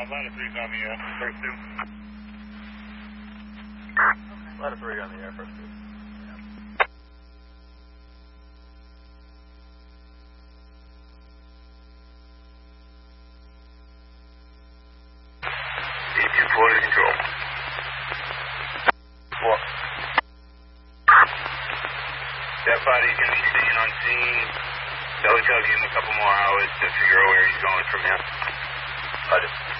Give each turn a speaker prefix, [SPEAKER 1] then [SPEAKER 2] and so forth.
[SPEAKER 1] Ladder 3's on the first two.
[SPEAKER 2] Ladder 3 on the air, first two.
[SPEAKER 1] D240 control. What? That body's going to be staying on scene. They'll tell you in a couple more hours to figure out where he's going from here.